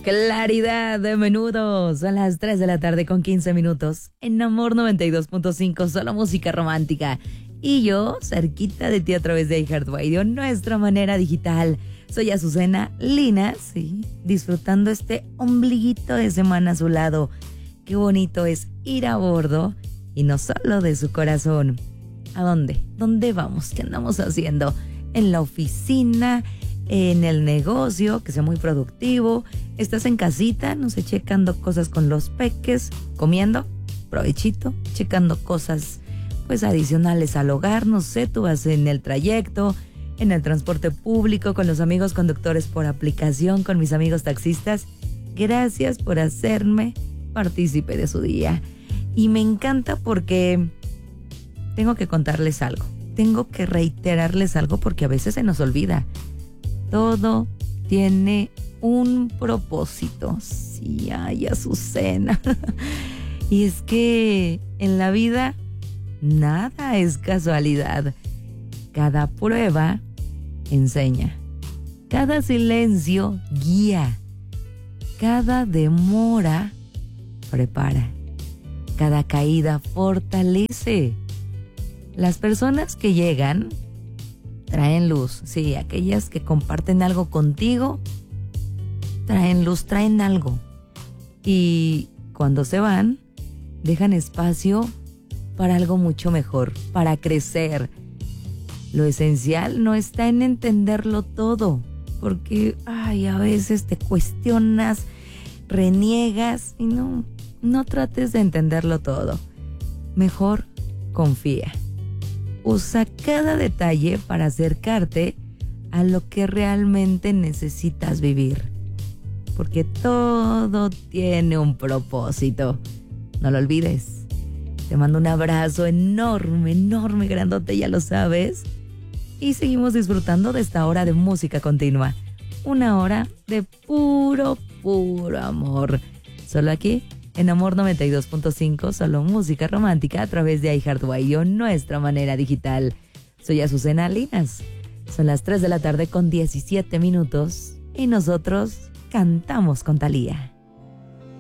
Claridad de Menudo. Son las 3 de la tarde con 15 minutos. En Amor 92.5, solo música romántica. Y yo, cerquita de ti a través de iHeartRadio, nuestra manera digital. Soy Azucena Lina, sí, disfrutando este ombliguito de semana a su lado. Qué bonito es ir a bordo y no solo de su corazón. ¿A dónde? ¿Dónde vamos? ¿Qué andamos haciendo? En la oficina, en el negocio, que sea muy productivo. Estás en casita, no sé, checando cosas con los peques, comiendo, provechito, checando cosas pues adicionales al hogar, no sé, tú vas en el trayecto, en el transporte público, con los amigos conductores por aplicación, con mis amigos taxistas. Gracias por hacerme partícipe de su día. Y me encanta porque tengo que contarles algo, tengo que reiterarles algo porque a veces se nos olvida. Todo tiene un propósito. Sí, ay, Azucena. Y es que en la vida nada es casualidad. Cada prueba enseña. Cada silencio guía. Cada demora prepara. Cada caída fortalece. Las personas que llegan traen luz, sí, aquellas que comparten algo contigo, traen luz, traen algo. Y cuando se van, dejan espacio para algo mucho mejor, para crecer. Lo esencial no está en entenderlo todo, porque a veces te cuestionas, reniegas y no trates de entenderlo todo. Mejor confía. Usa cada detalle para acercarte a lo que realmente necesitas vivir. Porque todo tiene un propósito. No lo olvides. Te mando un abrazo enorme, enorme, grandote, ya lo sabes. Y seguimos disfrutando de esta hora de música continua. Una hora de puro, puro amor. Solo aquí, en Amor 92.5, solo música romántica a través de iHeartRadio, nuestra manera digital. Soy Azucena Linas. Son las 3 de la tarde con 17 minutos y nosotros cantamos con Thalía.